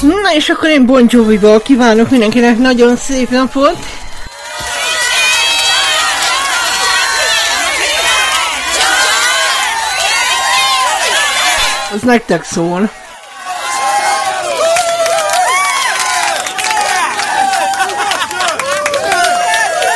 Na és akkor én Bon Jovival kívánok mindenkinek nagyon szép napot. Az nektek szól.